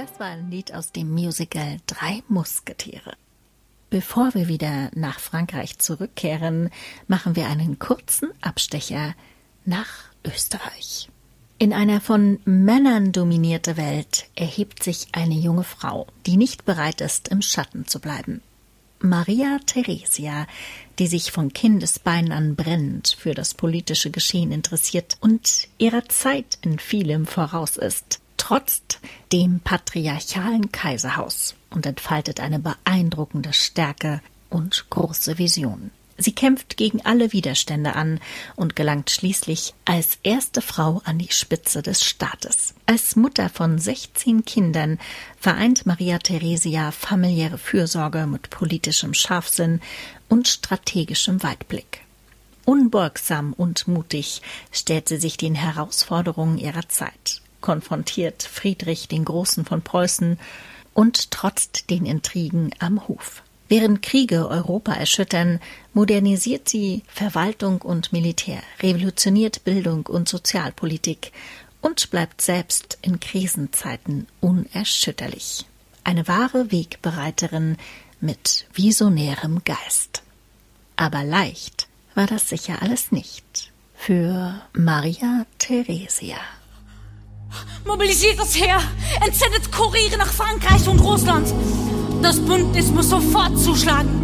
Das war ein Lied aus dem Musical Drei Musketiere. Bevor wir wieder nach Frankreich zurückkehren, machen wir einen kurzen Abstecher nach Österreich. In einer von Männern dominierte Welt erhebt sich eine junge Frau, die nicht bereit ist, im Schatten zu bleiben. Maria Theresia, die sich von Kindesbeinen an brennend für das politische Geschehen interessiert und ihrer Zeit in vielem voraus ist, trotzt dem patriarchalen Kaiserhaus und entfaltet eine beeindruckende Stärke und große Vision. Sie kämpft gegen alle Widerstände an und gelangt schließlich als erste Frau an die Spitze des Staates. Als Mutter von 16 Kindern vereint Maria Theresia familiäre Fürsorge mit politischem Scharfsinn und strategischem Weitblick. Unbeugsam und mutig stellt sie sich den Herausforderungen ihrer Zeit, konfrontiert Friedrich den Großen von Preußen und trotzt den Intrigen am Hof. Während Kriege Europa erschüttern, modernisiert sie Verwaltung und Militär, revolutioniert Bildung und Sozialpolitik und bleibt selbst in Krisenzeiten unerschütterlich. Eine wahre Wegbereiterin mit visionärem Geist. Aber leicht war das sicher alles nicht für Maria Theresia. Mobilisiert das Heer, entsendet Kuriere nach Frankreich und Russland. Das Bündnis muss sofort zuschlagen.